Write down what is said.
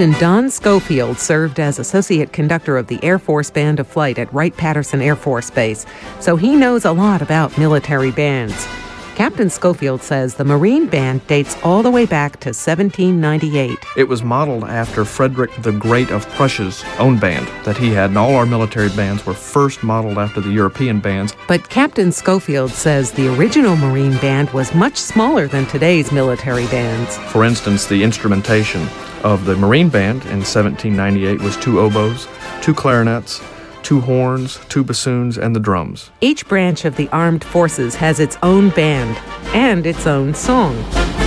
Captain Don Schofield served as associate conductor of the Air Force Band of Flight at Wright-Patterson Air Force Base, so he knows a lot about military bands. Captain Schofield says the Marine Band dates all the way back to 1798. It was modeled after Frederick the Great of Prussia's own band that he had, and all our military bands were first modeled after the European bands. But Captain Schofield says the original Marine Band was much smaller than today's military bands. For instance, the instrumentation of the Marine Band in 1798 was 2 oboes, 2 clarinets, 2 horns, 2 bassoons, and the drums. Each branch of the armed forces has its own band and its own song.